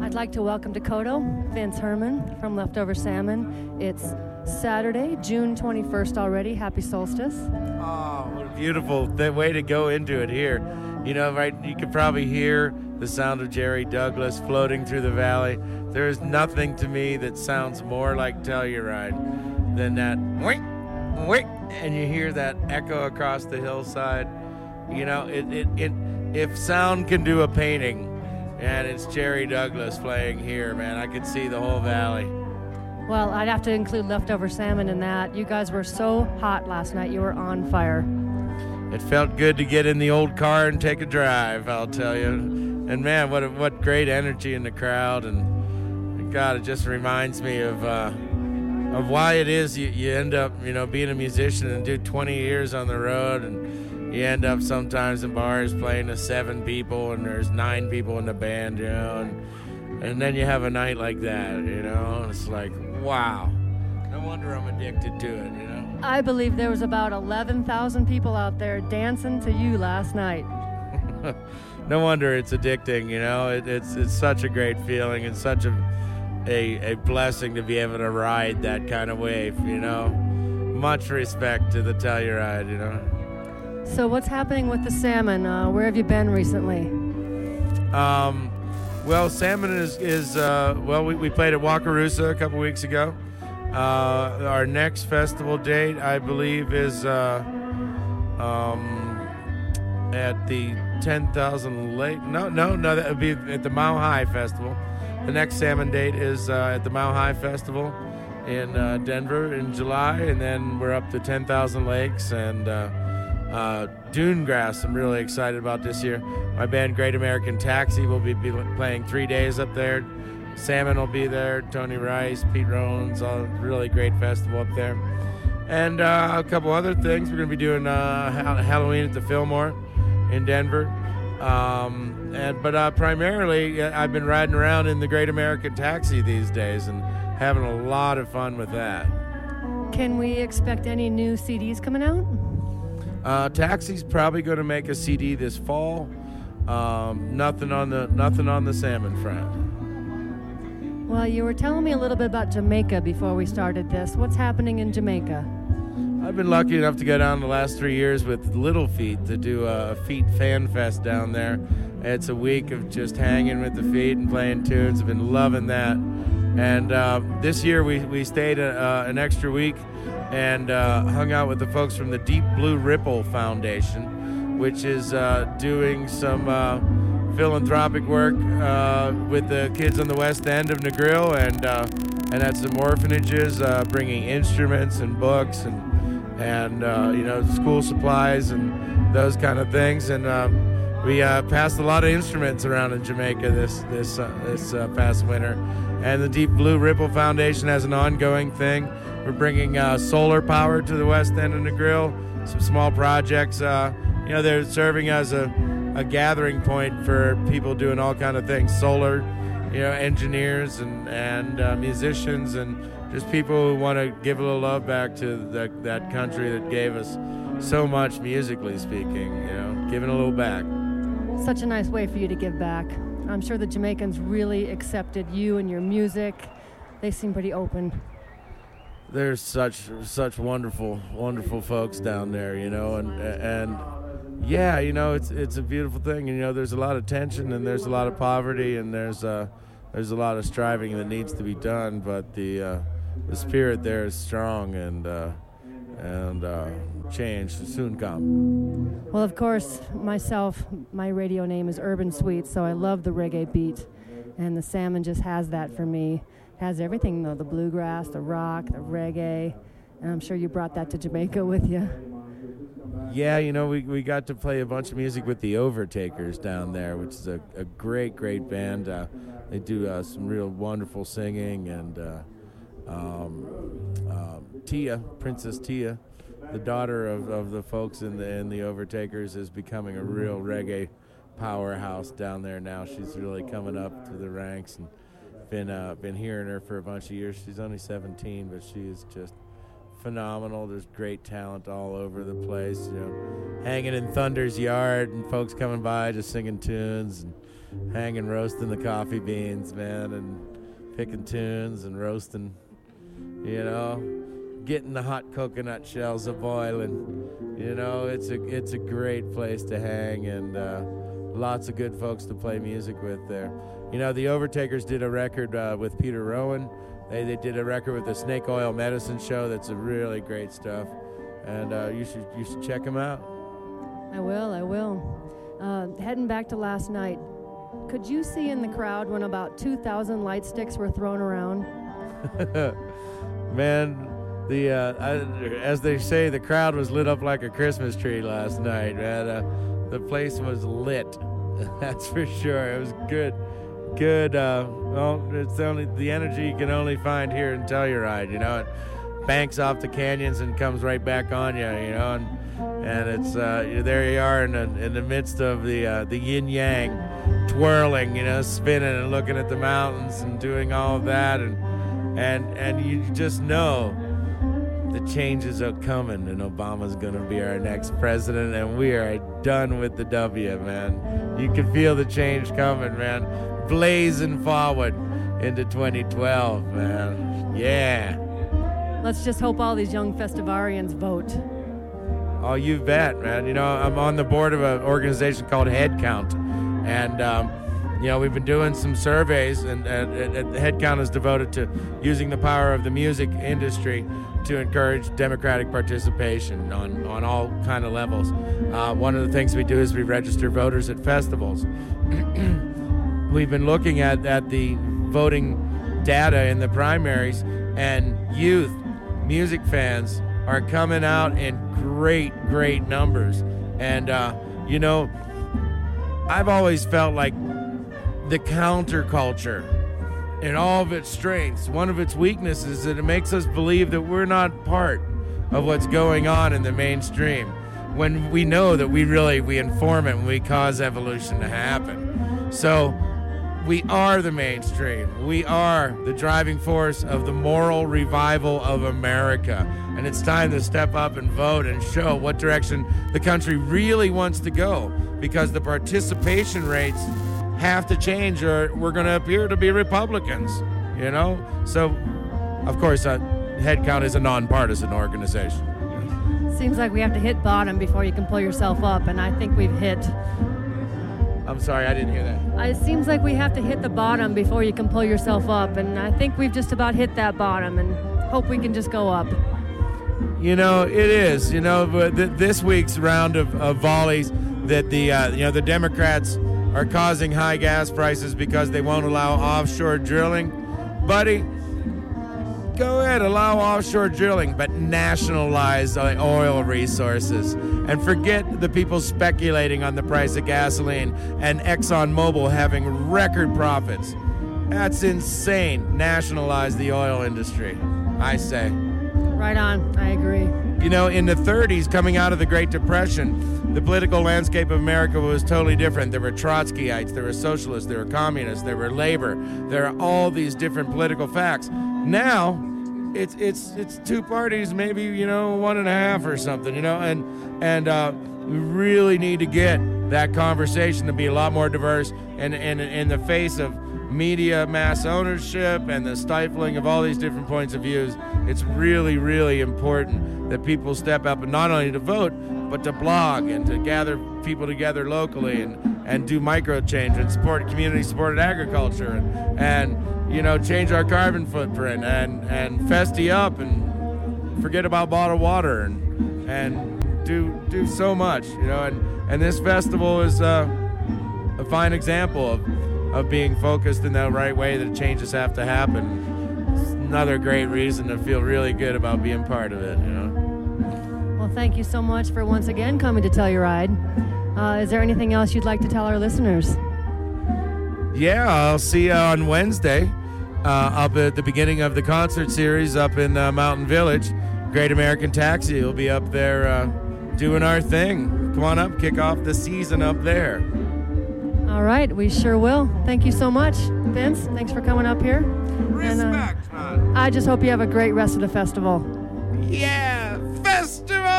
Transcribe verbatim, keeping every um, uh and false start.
I'd like to welcome to Kodo Vince Herman from Leftover Salmon. It's Saturday, June twenty-first already. Happy solstice. Oh, what a beautiful th- way to go into it here. You know, right, you could probably hear the sound of Jerry Douglas floating through the valley. There is nothing to me that sounds more like Telluride than that wink, wink, and you hear that echo across the hillside. You know, it, it, it if sound can do a painting, and it's Jerry Douglas playing here, man, I could see the whole valley. Well, I'd have to include Leftover Salmon in that. You guys were so hot last night. You were on fire. It felt good to get in the old car and take a drive, I'll tell you. And man, what what great energy in the crowd. And God, it just reminds me of uh, of why it is you, you end up, you know, being a musician and do twenty years on the road, and you end up sometimes in bars playing to seven people and there's nine people in the band, you know, and, and then you have a night like that, you know, and it's like, wow. No wonder I'm addicted to it, you know. I believe there was about eleven thousand people out there dancing to you last night. No wonder it's addicting, you know. It, it's it's such a great feeling. It's such a, a a blessing to be able to ride that kind of wave, you know. Much respect to the Telluride, you know. So what's happening with the salmon? Uh, where have you been recently? Um, well, salmon is, is uh, well, we, we played at Wakarusa a couple weeks ago. Uh, our next festival date, I believe, is uh, um, at the ten thousand Lake. No, no, no, that would be at the Mile High Festival. The next salmon date is uh, at the Mile High Festival in uh, Denver in July, and then we're up to ten thousand Lakes and uh, uh, Dune Grass. I'm really excited about this year. My band Great American Taxi will be, be playing three days up there. Salmon will be there, Tony Rice, Pete Rollins, all really great festival up there. And uh, a couple other things. We're going to be doing uh, ha- Halloween at the Fillmore in Denver. Um, and But uh, primarily, I've been riding around in the Great American Taxi these days and having a lot of fun with that. Can we expect any new C Ds coming out? Uh, Taxi's probably going to make a C D this fall. Um, nothing on the nothing on the salmon front. Well, you were telling me a little bit about Jamaica before we started this. What's happening in Jamaica? I've been lucky enough to go down the last three years with Little Feet to do a Feet Fan Fest down there. It's a week of just hanging with the Feet and playing tunes. I've been loving that. And uh, this year we, we stayed uh, an extra week and uh, hung out with the folks from the Deep Blue Ripple Foundation, which is uh, doing some uh, philanthropic work uh, with the kids on the west end of Negril, and uh, and at some orphanages, uh, bringing instruments and books and and uh, you know, school supplies and those kind of things. And um, we uh, passed a lot of instruments around in Jamaica this this uh, this uh, past winter. And the Deep Blue Ripple Foundation has an ongoing thing. We're bringing uh, solar power to the west end of Negril. Some small projects. Uh, you know, they're serving as a a gathering point for people doing all kind of things, solar, you know, engineers and, and uh, musicians, and just people who want to give a little love back to the, that country that gave us so much musically speaking, you know, giving a little back. Such a nice way for you to give back. I'm sure the Jamaicans really accepted you and your music. They seem pretty open. There's such such wonderful, wonderful folks down there, you know, and and yeah, you know, it's it's a beautiful thing. You know, there's a lot of tension and there's a lot of poverty and there's uh there's a lot of striving that needs to be done, but the uh, the spirit there is strong, and uh, and uh, change will soon come. Well, of course, myself, my radio name is Urban Sweet, so I love the reggae beat, and the salmon just has that for me. It has everything, though, the bluegrass, the rock, the reggae, and I'm sure you brought that to Jamaica with you. Yeah, you know, we, we got to play a bunch of music with the Overtakers down there, which is a, a great, great band. Uh, they do uh, some real wonderful singing, and uh, um, uh, Tia, Princess Tia, the daughter of, of the folks in the in the Overtakers, is becoming a real reggae powerhouse down there now. She's really coming up to the ranks, and been uh, been hearing her for a bunch of years. She's only seventeen, but she is just phenomenal. There's great talent all over the place, you know, hanging in Thunder's yard and folks coming by just singing tunes, and hanging, roasting the coffee beans, man, and picking tunes and roasting, you know, getting the hot coconut shells a boiling. You know, it's a it's a great place to hang, and uh, lots of good folks to play music with there. You know, the Overtakers did a record uh, with Peter Rowan. They they did a record with the Snake Oil Medicine Show. That's a really great stuff, and uh, you should you should check them out. I will, I will. Uh, heading back to last night, could you see in the crowd when about two thousand light sticks were thrown around? Man, the uh, I, as they say, the crowd was lit up like a Christmas tree last night, man. Uh, the place was lit, that's for sure. It was good, good. Uh, well, it's only the energy you can only find here in Telluride, you know. It banks off the canyons and comes right back on you, you know. And and it's uh, there you are in the, in the midst of the uh, the yin yang, twirling, you know, spinning and looking at the mountains and doing all of that, and and and you just know the changes are coming, and Obama's going to be our next president, and we are done with the W, man. You can feel the change coming, man. Blazing forward into twenty twelve, man. Yeah. Let's just hope all these young festivarians vote. Oh, you bet, man. You know, I'm on the board of an organization called Headcount, and um, you know, we've been doing some surveys, and, and, and Headcount is devoted to using the power of the music industry to encourage democratic participation on, on all kind of levels. Uh, one of the things we do is we register voters at festivals. We've been looking at, at the voting data in the primaries, and youth music fans are coming out in great, great numbers. And, uh, you know, I've always felt like the counterculture, in all of its strengths, one of its weaknesses is that it makes us believe that we're not part of what's going on in the mainstream, when we know that we really, we inform it when we cause evolution to happen. So we are the mainstream. We are the driving force of the moral revival of America. And it's time to step up and vote and show what direction the country really wants to go, because the participation rates have to change, or we're going to appear to be Republicans, you know? So, of course, uh, Headcount is a nonpartisan organization. Seems like we have to hit bottom before you can pull yourself up, and I think we've hit. I'm sorry, I didn't hear that. It seems like we have to hit the bottom before you can pull yourself up, and I think we've just about hit that bottom, and hope we can just go up. You know, it is. You know, but th- this week's round of, of volleys that the uh, you know the Democrats are causing high gas prices because they won't allow offshore drilling. Buddy, go ahead, allow offshore drilling, but nationalize oil resources. And forget the people speculating on the price of gasoline and ExxonMobil having record profits. That's insane. Nationalize the oil industry, I say. Right on, I agree. You know, in the thirties, coming out of the Great Depression, the political landscape of America was totally different. There were Trotskyites, there were socialists, there were communists, there were labor. There are all these different political facts. Now, it's it's it's two parties, maybe, you know, one and a half or something, you know, and and uh, we really need to get that conversation to be a lot more diverse. And in, in, in the face of media mass ownership and the stifling of all these different points of views, it's really, really important that people step up, and not only to vote, but to blog and to gather people together locally and, and do micro change and support community-supported agriculture and, and, you know, change our carbon footprint and, and festy up and forget about bottled water and and do do so much, you know. And, and this festival is uh, a fine example of of being focused in the right way, that changes have to happen. It's another great reason to feel really good about being part of it, you know. Well, thank you so much for once again coming to Telluride. Uh, is there anything else you'd like to tell our listeners? Yeah, I'll see you on Wednesday uh, up at the beginning of the concert series up in uh, Mountain Village. Great American Taxi will be up there uh, doing our thing. Come on up, kick off the season up there. All right, we sure will. Thank you so much, Vince. Thanks for coming up here. Respect, and, uh, man. I just hope you have a great rest of the festival. Yeah, festival!